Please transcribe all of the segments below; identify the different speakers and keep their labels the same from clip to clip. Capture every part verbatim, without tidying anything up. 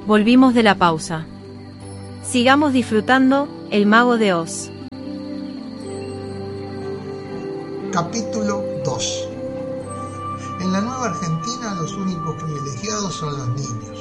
Speaker 1: Volvimos de la pausa. Sigamos disfrutando El Mago de Oz.
Speaker 2: Capítulo dos. En la Nueva Argentina los únicos privilegiados son los niños.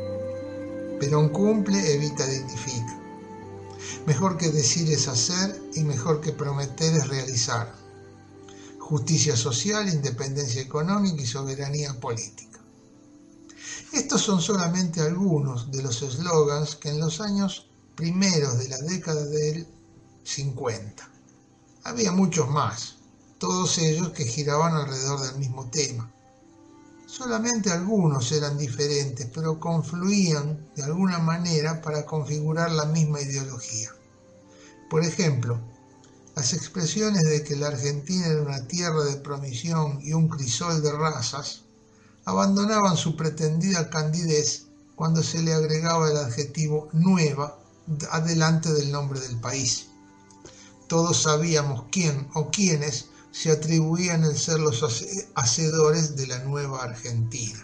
Speaker 2: Perón cumple, Evita dignifica. Mejor que decir es hacer y mejor que prometer es realizar. Justicia social, independencia económica y soberanía política. Estos son solamente algunos de los eslogans que en los años primeros de la década del cincuenta. Había muchos más, todos ellos que giraban alrededor del mismo tema. Solamente algunos eran diferentes, pero confluían de alguna manera para configurar la misma ideología. Por ejemplo, las expresiones de que la Argentina era una tierra de promisión y un crisol de razas abandonaban su pretendida candidez cuando se le agregaba el adjetivo nueva adelante del nombre del país. Todos sabíamos quién o quiénes se atribuían el ser los hacedores de la nueva Argentina.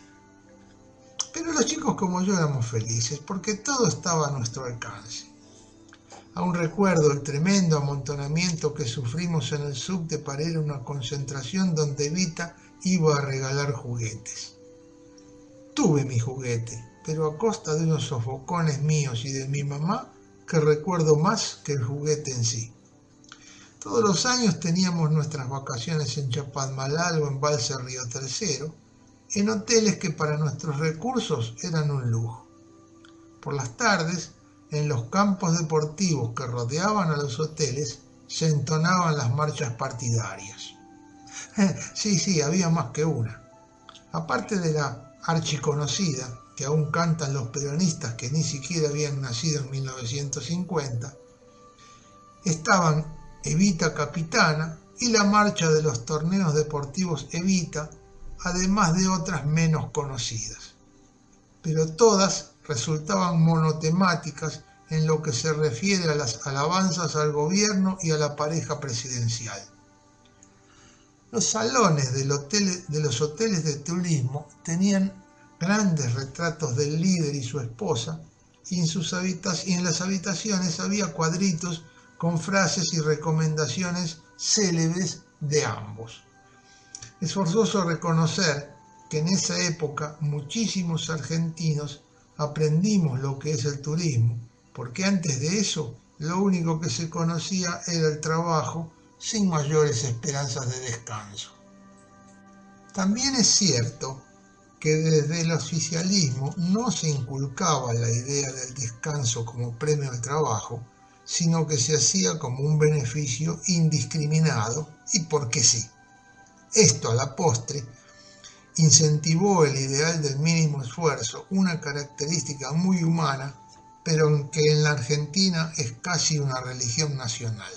Speaker 2: Pero los chicos como yo éramos felices porque todo estaba a nuestro alcance. Aún recuerdo el tremendo amontonamiento que sufrimos en el subte para ir a una concentración donde Evita iba a regalar juguetes. Tuve mi juguete, pero a costa de unos sofocones míos y de mi mamá que recuerdo más que el juguete en sí. Todos los años teníamos nuestras vacaciones en Chapadmalal o en Balse Río Tercero, en hoteles que para nuestros recursos eran un lujo. Por las tardes, en los campos deportivos que rodeaban a los hoteles, se entonaban las marchas partidarias. Sí, sí, había más que una. Aparte de la archiconocida, que aún cantan los peronistas que ni siquiera habían nacido en mil novecientos cincuenta, estaban Evita Capitana y la marcha de los torneos deportivos Evita, además de otras menos conocidas. Pero todas resultaban monotemáticas en lo que se refiere a las alabanzas al gobierno y a la pareja presidencial. Los salones del hotel, de los hoteles de turismo tenían grandes retratos del líder y su esposa, y en, sus habitac- y en las habitaciones había cuadritos con frases y recomendaciones célebres de ambos. Es forzoso reconocer que en esa época muchísimos argentinos aprendimos lo que es el turismo, porque antes de eso lo único que se conocía era el trabajo sin mayores esperanzas de descanso. También es cierto que desde el oficialismo no se inculcaba la idea del descanso como premio al trabajo, sino que se hacía como un beneficio indiscriminado y porque sí. Esto a la postre incentivó el ideal del mínimo esfuerzo, una característica muy humana, pero que en la Argentina es casi una religión nacional.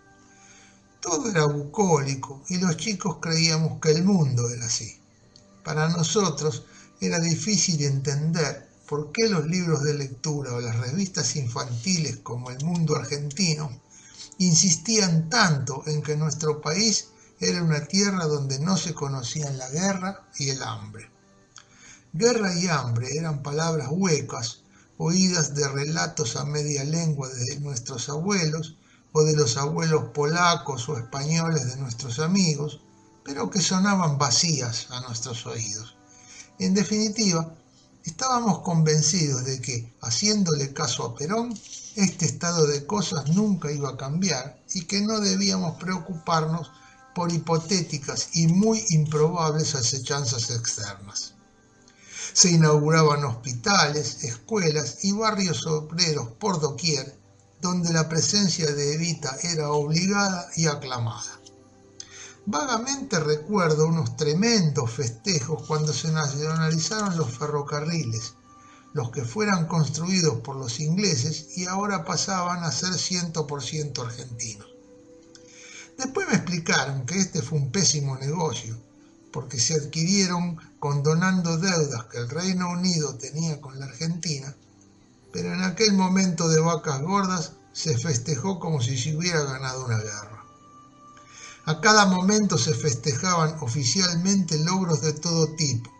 Speaker 2: Todo era bucólico y los chicos creíamos que el mundo era así. Para nosotros era difícil entender por qué los libros de lectura o las revistas infantiles como El Mundo Argentino insistían tanto en que nuestro país era una tierra donde no se conocían la guerra y el hambre. Guerra y hambre eran palabras huecas, oídas de relatos a media lengua de nuestros abuelos o de los abuelos polacos o españoles de nuestros amigos, pero que sonaban vacías a nuestros oídos. En definitiva, estábamos convencidos de que, haciéndole caso a Perón, este estado de cosas nunca iba a cambiar y que no debíamos preocuparnos por hipotéticas y muy improbables acechanzas externas. Se inauguraban hospitales, escuelas y barrios obreros por doquier, donde la presencia de Evita era obligada y aclamada. Vagamente recuerdo unos tremendos festejos cuando se nacionalizaron los ferrocarriles, los que fueran construidos por los ingleses y ahora pasaban a ser cien por ciento argentinos. Después me explicaron que este fue un pésimo negocio, porque se adquirieron condonando deudas que el Reino Unido tenía con la Argentina, pero en aquel momento de vacas gordas se festejó como si se hubiera ganado una guerra. A cada momento se festejaban oficialmente logros de todo tipo,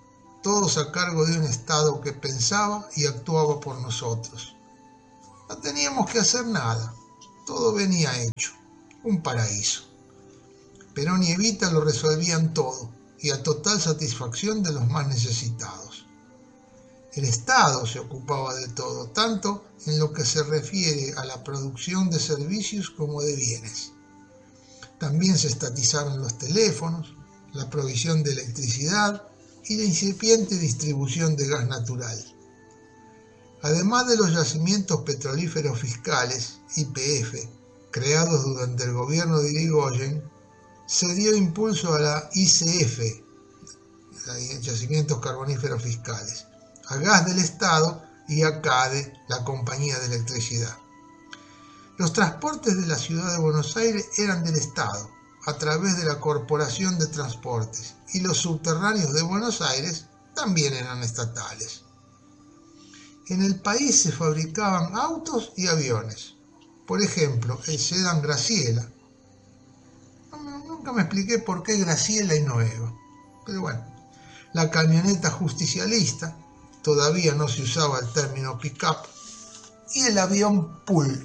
Speaker 2: todos a cargo de un Estado que pensaba y actuaba por nosotros. No teníamos que hacer nada, todo venía hecho, un paraíso. Perón y Evita lo resolvían todo, y a total satisfacción de los más necesitados. El Estado se ocupaba de todo, tanto en lo que se refiere a la producción de servicios como de bienes. También se estatizaron los teléfonos, la provisión de electricidad y la incipiente distribución de gas natural. Además de los yacimientos petrolíferos fiscales, Y P F, creados durante el gobierno de Irigoyen, se dio impulso a la Y C F, yacimientos carboníferos fiscales, a Gas del Estado y a CADE, la compañía de electricidad. Los transportes de la ciudad de Buenos Aires eran del Estado, a través de la Corporación de Transportes, y los subterráneos de Buenos Aires también eran estatales. En el país se fabricaban autos y aviones. Por ejemplo, el sedán Graciela. Nunca me expliqué por qué Graciela y no Eva, pero bueno. La camioneta justicialista, todavía no se usaba el término pick-up, y el avión Pulqui.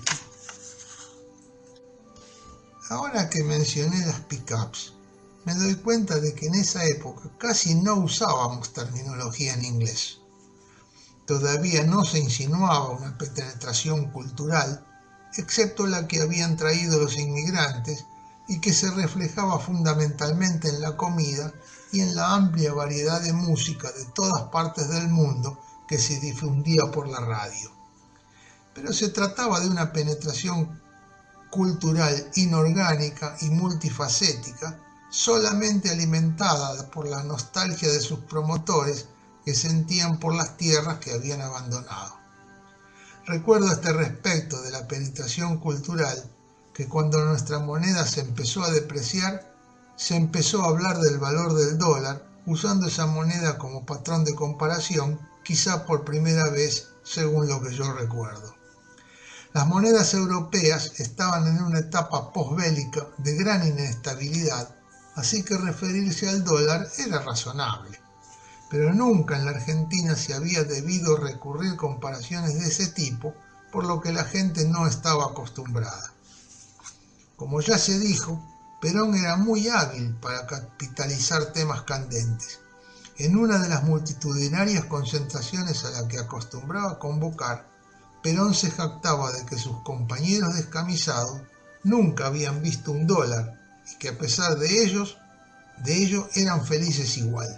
Speaker 2: Ahora que mencioné las pick-ups, me doy cuenta de que en esa época casi no usábamos terminología en inglés. Todavía no se insinuaba una penetración cultural, excepto la que habían traído los inmigrantes y que se reflejaba fundamentalmente en la comida y en la amplia variedad de música de todas partes del mundo que se difundía por la radio. Pero se trataba de una penetración cultural inorgánica y multifacética, solamente alimentada por la nostalgia de sus promotores que sentían por las tierras que habían abandonado. Recuerdo a este respecto de la penetración cultural que cuando nuestra moneda se empezó a depreciar, se empezó a hablar del valor del dólar, usando esa moneda como patrón de comparación, quizá por primera vez, según lo que yo recuerdo. Las monedas europeas estaban en una etapa posbélica de gran inestabilidad, así que referirse al dólar era razonable. Pero nunca en la Argentina se había debido recurrir comparaciones de ese tipo, por lo que la gente no estaba acostumbrada. Como ya se dijo, Perón era muy hábil para capitalizar temas candentes. En una de las multitudinarias concentraciones a las que acostumbraba convocar, Perón se jactaba de que sus compañeros descamisados nunca habían visto un dólar y que a pesar de ellos, de ello eran felices igual.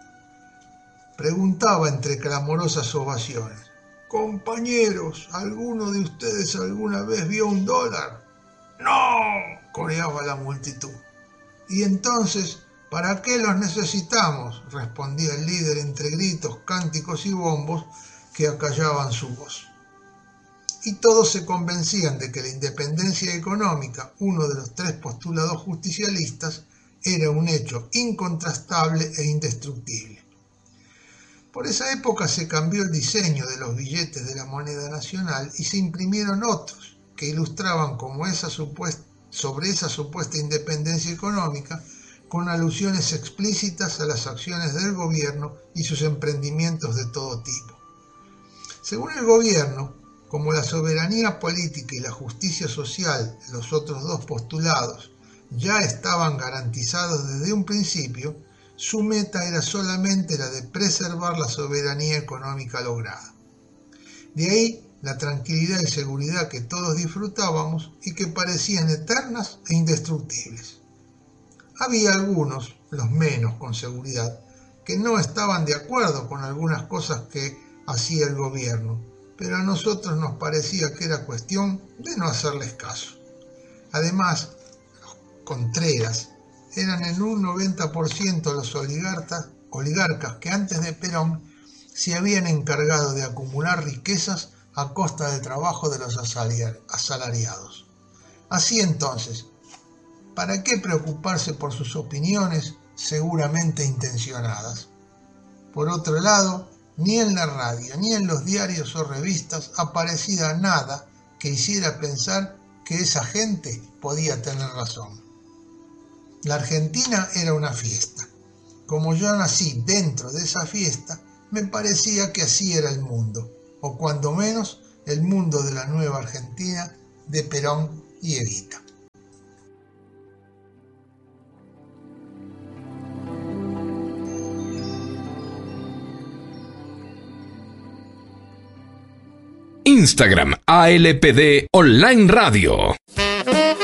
Speaker 2: Preguntaba entre clamorosas ovaciones: «Compañeros, ¿alguno de ustedes alguna vez vio un dólar?» «¡No!», coreaba la multitud. «¿Y entonces, para qué los necesitamos?», respondía el líder entre gritos, cánticos y bombos que acallaban su voz. Y todos se convencían de que la independencia económica, uno de los tres postulados justicialistas, era un hecho incontrastable e indestructible. Por esa época se cambió el diseño de los billetes de la moneda nacional y se imprimieron otros que ilustraban como esa supuesta, sobre esa supuesta independencia económica, con alusiones explícitas a las acciones del gobierno y sus emprendimientos de todo tipo. Según el gobierno, como la soberanía política y la justicia social, los otros dos postulados, ya estaban garantizados desde un principio, su meta era solamente la de preservar la soberanía económica lograda. De ahí la tranquilidad y seguridad que todos disfrutábamos y que parecían eternas e indestructibles. Había algunos, los menos con seguridad, que no estaban de acuerdo con algunas cosas que hacía el gobierno, pero a nosotros nos parecía que era cuestión de no hacerles caso. Además, los contreras eran en un noventa por ciento los oligarcas, oligarcas que antes de Perón se habían encargado de acumular riquezas a costa del trabajo de los asalariados. Así entonces, ¿para qué preocuparse por sus opiniones seguramente intencionadas? Por otro lado, ni en la radio ni en los diarios o revistas aparecía nada que hiciera pensar que esa gente podía tener razón. La Argentina era una fiesta. Como yo nací dentro de esa fiesta, me parecía que así era el mundo, o cuando menos el mundo de la nueva Argentina de Perón y Evita.
Speaker 3: Instagram A L P D Online Radio.